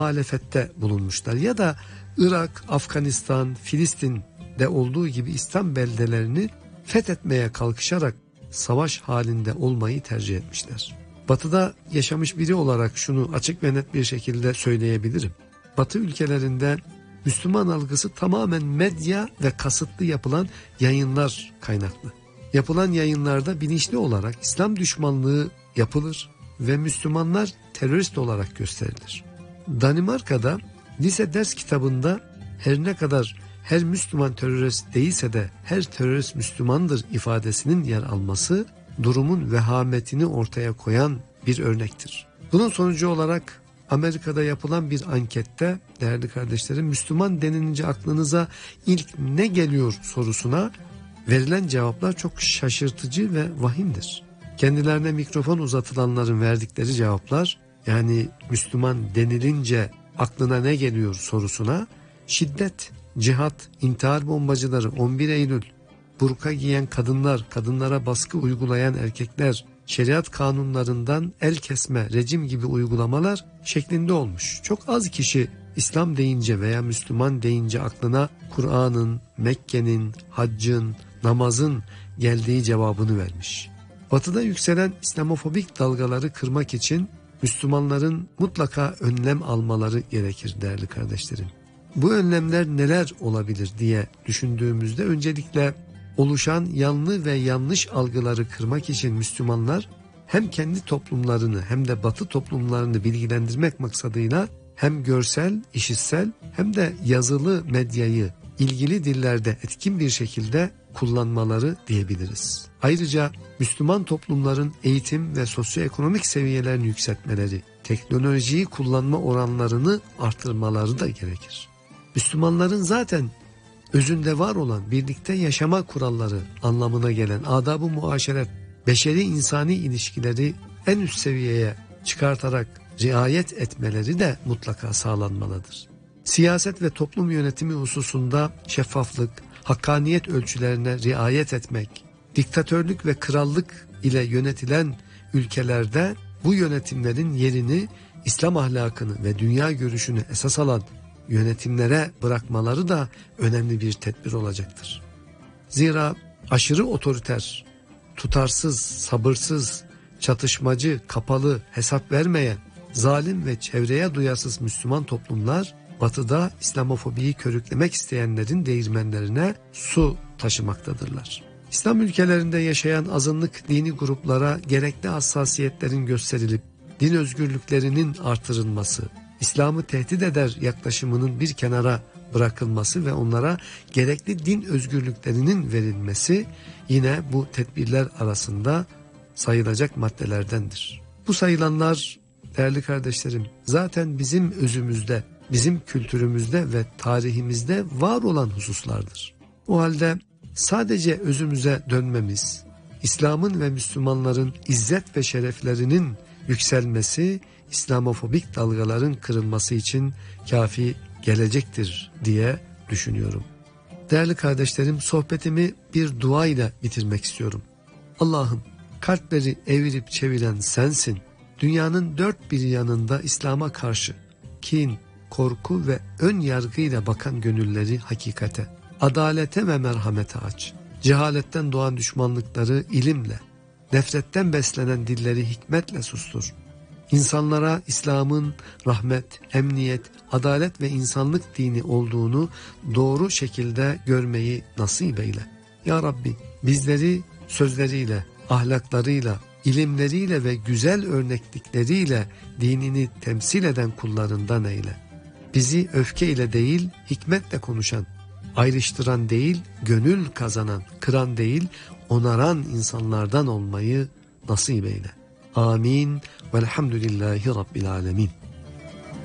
muhalefette bulunmuşlar. Ya da Irak, Afganistan, Filistin'de olduğu gibi İslam beldelerini fethetmeye kalkışarak savaş halinde olmayı tercih etmişler. Batı'da yaşamış biri olarak şunu açık ve net bir şekilde söyleyebilirim. Batı ülkelerinde Müslüman algısı tamamen medya ve kasıtlı yapılan yayınlar kaynaklı. Yapılan yayınlarda bilinçli olarak İslam düşmanlığı yapılır ve Müslümanlar terörist olarak gösterilir. Danimarka'da lise ders kitabında her ne kadar her Müslüman terörist değilse de her terörist Müslümandır ifadesinin yer alması durumun vehametini ortaya koyan bir örnektir. Bunun sonucu olarak Amerika'da yapılan bir ankette değerli kardeşlerim, Müslüman denilince aklınıza ilk ne geliyor sorusuna verilen cevaplar çok şaşırtıcı ve vahimdir. Kendilerine mikrofon uzatılanların verdikleri cevaplar, yani Müslüman denilince aklına ne geliyor sorusuna şiddet, cihat, intihar bombacıları, 11 Eylül, burka giyen kadınlar, kadınlara baskı uygulayan erkekler, şeriat kanunlarından el kesme, rejim gibi uygulamalar şeklinde olmuş. Çok az kişi İslam deyince veya Müslüman deyince aklına Kur'an'ın, Mekke'nin, haccın, namazın geldiği cevabını vermiş. Batı'da yükselen İslamofobik dalgaları kırmak için Müslümanların mutlaka önlem almaları gerekir değerli kardeşlerim. Bu önlemler neler olabilir diye düşündüğümüzde öncelikle oluşan yanlı ve yanlış algıları kırmak için Müslümanlar hem kendi toplumlarını hem de Batı toplumlarını bilgilendirmek maksadıyla hem görsel, işitsel hem de yazılı medyayı ilgili dillerde etkin bir şekilde kullanmaları diyebiliriz. Ayrıca Müslüman toplumların eğitim ve sosyoekonomik seviyelerini yükseltmeleri, teknolojiyi kullanma oranlarını artırmaları da gerekir. Müslümanların zaten özünde var olan birlikte yaşama kuralları anlamına gelen adab-ı muaşeret, beşeri insani ilişkileri en üst seviyeye çıkartarak riayet etmeleri de mutlaka sağlanmalıdır. Siyaset ve toplum yönetimi hususunda şeffaflık, hakkaniyet ölçülerine riayet etmek, diktatörlük ve krallık ile yönetilen ülkelerde bu yönetimlerin yerini İslam ahlakını ve dünya görüşünü esas alan yönetimlere bırakmaları da önemli bir tedbir olacaktır. Zira aşırı otoriter, tutarsız, sabırsız, çatışmacı, kapalı, hesap vermeyen, zalim ve çevreye duyarsız Müslüman toplumlar Batı'da İslamofobiyi körüklemek isteyenlerin değirmenlerine su taşımaktadırlar. İslam ülkelerinde yaşayan azınlık dini gruplara gerekli hassasiyetlerin gösterilip din özgürlüklerinin artırılması, İslam'ı tehdit eder yaklaşımının bir kenara bırakılması ve onlara gerekli din özgürlüklerinin verilmesi yine bu tedbirler arasında sayılacak maddelerdendir. Bu sayılanlar değerli kardeşlerim zaten bizim özümüzde, bizim kültürümüzde ve tarihimizde var olan hususlardır. O halde sadece özümüze dönmemiz, İslam'ın ve Müslümanların izzet ve şereflerinin yükselmesi, İslamofobik dalgaların kırılması için kafi gelecektir diye düşünüyorum. Değerli kardeşlerim, sohbetimi bir dua ile bitirmek istiyorum. Allah'ım, kalpleri evirip çeviren sensin. Dünyanın dört bir yanında İslam'a karşı kin, korku ve ön yargıyla bakan gönülleri hakikate, adalete ve merhamete aç. Cehaletten doğan düşmanlıkları ilimle, nefretten beslenen dilleri hikmetle sustur. İnsanlara İslam'ın rahmet, emniyet, adalet ve insanlık dini olduğunu doğru şekilde görmeyi nasip eyle. Ya Rabbi, bizleri sözleriyle, ahlaklarıyla, ilimleriyle ve güzel örneklikleriyle dinini temsil eden kullarından eyle. Bizi öfkeyle değil, hikmetle konuşan, ayrıştıran değil, gönül kazanan, kıran değil, onaran insanlardan olmayı nasip eyle. Amin. Velhamdülillahi Rabbil alemin.